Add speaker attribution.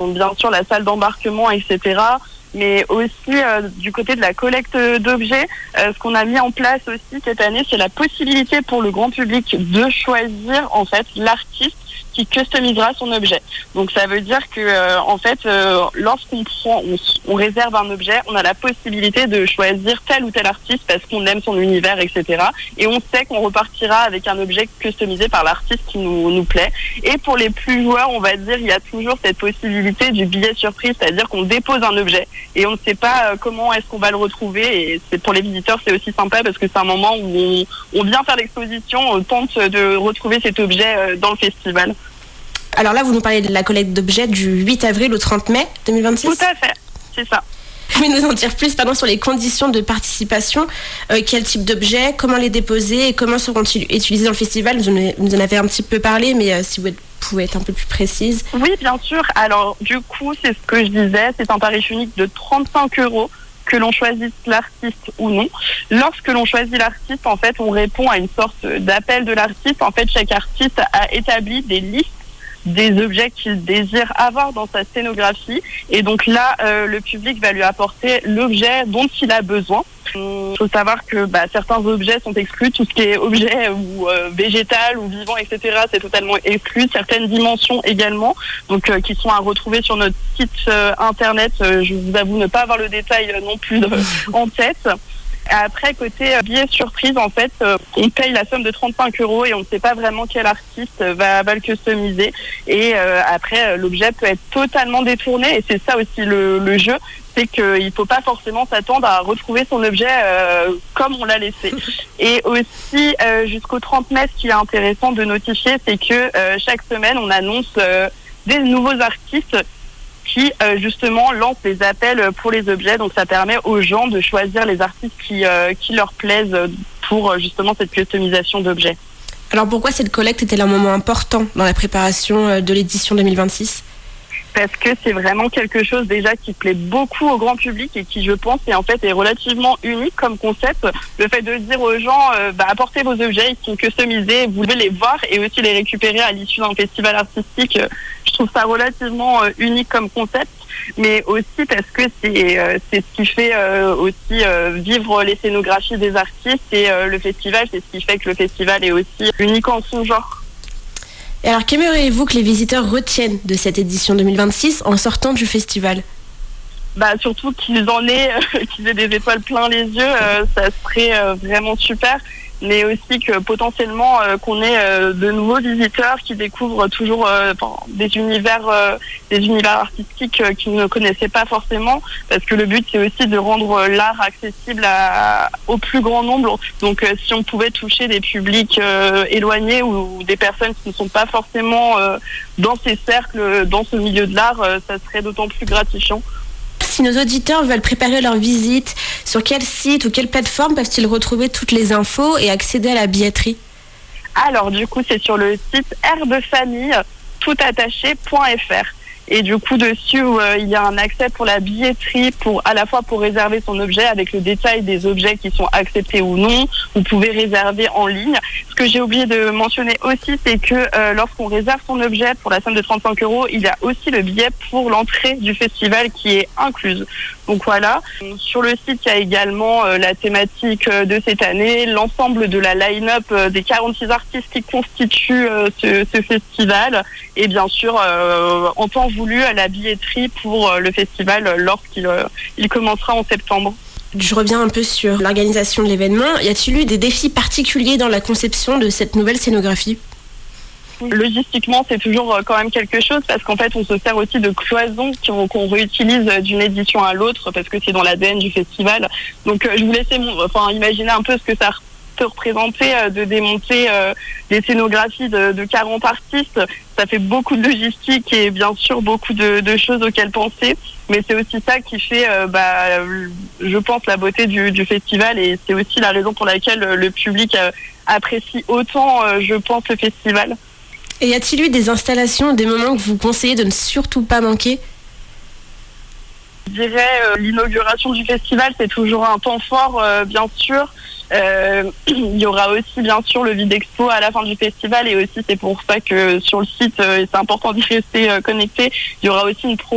Speaker 1: donc bien sûr la salle d'embarquement, etc. Mais aussi du côté de la collecte d'objets, ce qu'on a mis en place aussi cette année, c'est la possibilité pour le grand public de choisir en fait l'artiste qui customisera son objet. Donc ça veut dire que lorsqu'on on réserve un objet, on a la possibilité de choisir tel ou tel artiste parce qu'on aime son univers, etc. Et on sait qu'on repartira avec un objet customisé par l'artiste qui nous plaît. Et pour les plus joueurs, on va dire, il y a toujours cette possibilité du billet surprise, c'est-à-dire qu'on dépose un objet et on ne sait pas comment est-ce qu'on va le retrouver. Et c'est pour les visiteurs, c'est aussi sympa parce que c'est un moment où on vient faire l'exposition, on tente de retrouver cet objet dans le festival.
Speaker 2: Alors là, vous nous parlez de la collecte d'objets du 8 avril au 30 mai 2026 ?
Speaker 1: Tout à fait, c'est ça.
Speaker 2: Vous pouvez nous en dire plus sur les conditions de participation, quel type d'objets, comment les déposer et comment seront-ils utilisés dans le festival ? Vous en avez un petit peu parlé, mais si vous pouvez être un peu plus précise.
Speaker 1: Oui, bien sûr. Alors du coup, c'est ce que je disais, c'est un tarif unique de 35 € que l'on choisisse l'artiste ou non. Lorsque l'on choisit l'artiste, en fait, on répond à une sorte d'appel de l'artiste. En fait, chaque artiste a établi des listes des objets qu'il désire avoir dans sa scénographie. Et donc là, le public va lui apporter l'objet dont il a besoin. Il faut savoir que certains objets sont exclus. Tout ce qui est objet ou végétal ou vivant, etc., c'est totalement exclu. Certaines dimensions également, donc qui sont à retrouver sur notre site internet. Je vous avoue ne pas avoir le détail non plus en tête. Après, côté billet surprise, en fait, on paye la somme de 35 € et on ne sait pas vraiment quel artiste va le customiser. Et après, l'objet peut être totalement détourné. Et c'est ça aussi le jeu, c'est qu'il ne faut pas forcément s'attendre à retrouver son objet comme on l'a laissé. Et aussi, jusqu'au 30 mai, ce qui est intéressant de notifier, c'est que chaque semaine, on annonce des nouveaux artistes qui justement lance des appels pour les objets. Donc ça permet aux gens de choisir les artistes qui leur plaisent pour justement cette customisation d'objets.
Speaker 2: Alors pourquoi cette collecte est-elle un moment important dans la préparation de l'édition 2026 ?
Speaker 1: Parce que c'est vraiment quelque chose déjà qui plaît beaucoup au grand public et qui, je pense, est relativement unique comme concept. Le fait de dire aux gens, apportez vos objets, ils sont customisés, vous devez les voir et aussi les récupérer à l'issue d'un festival artistique. Je trouve ça relativement unique comme concept, mais aussi parce que c'est ce qui fait aussi vivre les scénographies des artistes et le festival, c'est ce qui fait que le festival est aussi unique en son genre.
Speaker 2: Et alors, qu'aimeriez-vous que les visiteurs retiennent de cette édition 2026 en sortant du festival ?
Speaker 1: Surtout qu'ils aient des étoiles plein les yeux, ça serait vraiment super. Mais aussi que potentiellement qu'on ait de nouveaux visiteurs qui découvrent toujours des univers artistiques qu'ils ne connaissaient pas forcément, parce que le but c'est aussi de rendre l'art accessible au plus grand nombre. Donc si on pouvait toucher des publics éloignés ou des personnes qui ne sont pas forcément dans ces cercles, dans ce milieu de l'art, ça serait d'autant plus gratifiant.
Speaker 2: Si nos auditeurs veulent préparer leur visite, sur quel site ou quelle plateforme peuvent-ils retrouver toutes les infos et accéder à la billetterie ?
Speaker 1: Alors du coup, c'est sur le site airdefamille.fr. Et du coup, dessus, il y a un accès pour la billetterie, à la fois pour réserver son objet avec le détail des objets qui sont acceptés ou non. Vous pouvez réserver en ligne. Ce que j'ai oublié de mentionner aussi, c'est que lorsqu'on réserve son objet pour la somme de 35 €, il y a aussi le billet pour l'entrée du festival qui est incluse. Donc voilà. Sur le site, il y a également la thématique de cette année, l'ensemble de la line-up des 46 artistes qui constituent ce festival. Et bien sûr, en temps voulu à la billetterie pour le festival lorsqu'il commencera en septembre.
Speaker 2: Je reviens un peu sur l'organisation de l'événement. Y a-t-il eu des défis particuliers dans la conception de cette nouvelle scénographie ?
Speaker 1: Logistiquement, c'est toujours quand même quelque chose parce qu'en fait, on se sert aussi de cloisons qu'on réutilise d'une édition à l'autre parce que c'est dans l'ADN du festival. Donc, je vous laisse imaginer un peu ce que ça peut représenter de démonter des scénographies de 40 artistes. Ça fait beaucoup de logistique et bien sûr beaucoup de choses auxquelles penser. Mais c'est aussi ça qui fait, je pense, la beauté du festival et c'est aussi la raison pour laquelle le public apprécie autant, je pense, le festival.
Speaker 2: Et y a-t-il eu des installations, des moments que vous conseillez de ne surtout pas manquer ?
Speaker 1: Je dirais l'inauguration du festival, c'est toujours un temps fort, bien sûr. Il y aura aussi, bien sûr, le Vide Expo à la fin du festival et aussi c'est pour ça que sur le site, c'est important d'y rester connecté. Il y aura aussi une